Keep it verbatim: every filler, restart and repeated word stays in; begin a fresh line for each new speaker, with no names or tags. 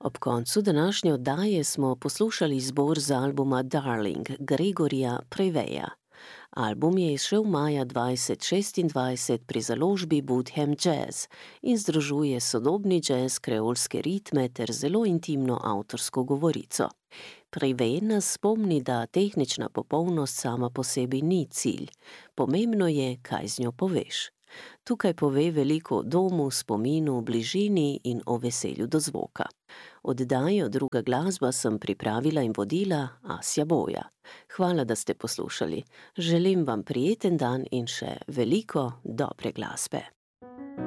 Ob koncu današnje oddaje smo poslušali zbor z albuma Darling Gregorja Preveja. Album je izšel maja dvajset šestindvajset pri založbi Budhem Jazz in združuje sodobni jazz, kreolske ritme ter zelo intimno avtorsko govorico. Preve nas spomni, da tehnična popolnost sama po sebi ni cilj. Pomembno je, kaj z njo poveš. Tukaj pove veliko o domu, spominu, bližini in o veselju do zvoka. Oddajo Druga glasba sem pripravila in vodila Asja Boja. Hvala, da ste poslušali. Želim vam prijeten dan in še veliko dobre glasbe.